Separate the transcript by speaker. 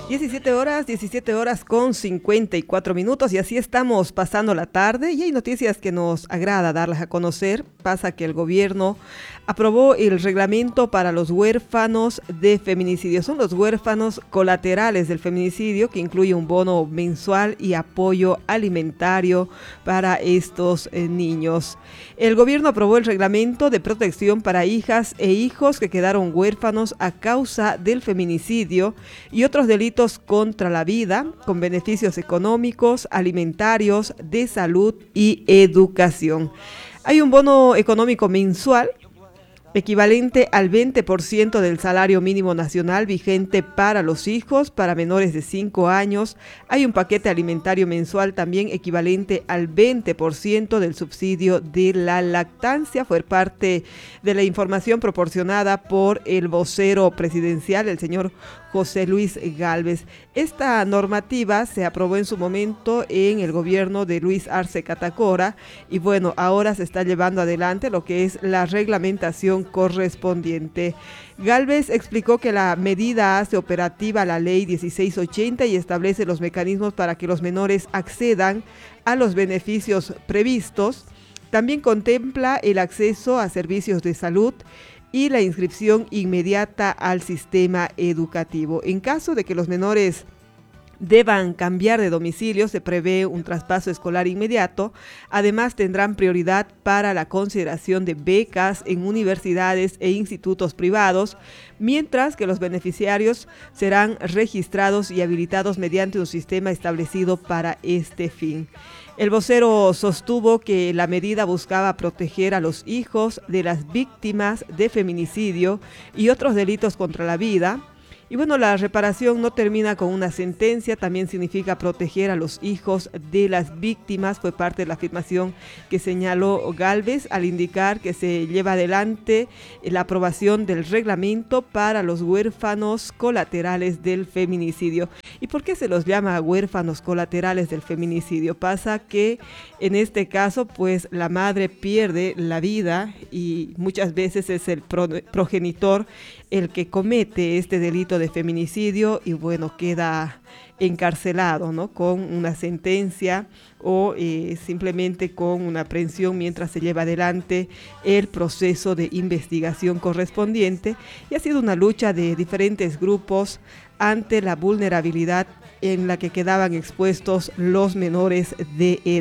Speaker 1: 17 horas con 54 minutos y así estamos pasando la tarde y hay noticias que nos agrada darlas a conocer. Pasa que el gobierno aprobó el reglamento para los huérfanos de feminicidio. Son los huérfanos colaterales del feminicidio que incluye un bono mensual y apoyo alimentario para estos niños. El gobierno aprobó el reglamento de protección para hijas e hijos que quedaron huérfanos a causa del feminicidio y otros delitos contra la vida, con beneficios económicos, alimentarios, de salud y educación. Hay un bono económico mensual equivalente al 20% del salario mínimo nacional vigente para los hijos, para menores de 5 años. Hay un paquete alimentario mensual también equivalente al 20% del subsidio de la lactancia. Fue parte de la información proporcionada por el vocero presidencial, el señor José Luis Gálvez. Esta normativa se aprobó en su momento en el gobierno de Luis Arce Catacora y bueno, ahora se está llevando adelante lo que es la reglamentación correspondiente. Gálvez explicó que la medida hace operativa la ley 1680 y establece los mecanismos para que los menores accedan a los beneficios previstos. También contempla el acceso a servicios de salud y la inscripción inmediata al sistema educativo. En caso de que los menores deban cambiar de domicilio, se prevé un traspaso escolar inmediato. Además, tendrán prioridad para la consideración de becas en universidades e institutos privados, mientras que los beneficiarios serán registrados y habilitados mediante un sistema establecido para este fin. El vocero sostuvo que la medida buscaba proteger a los hijos de las víctimas de feminicidio y otros delitos contra la vida. Y bueno, la reparación no termina con una sentencia, también significa proteger a los hijos de las víctimas. Fue parte de la afirmación que señaló Gálvez al indicar que se lleva adelante la aprobación del reglamento para los huérfanos colaterales del feminicidio. ¿Y por qué se los llama huérfanos colaterales del feminicidio? Pasa que en este caso, pues la madre pierde la vida y muchas veces es el progenitor el que comete este delito de feminicidio y bueno, queda encarcelado, ¿no? Con una sentencia o simplemente con una aprehensión mientras se lleva adelante el proceso de investigación correspondiente. Y ha sido una lucha de diferentes grupos ante la vulnerabilidad en la que quedaban expuestos los menores de edad.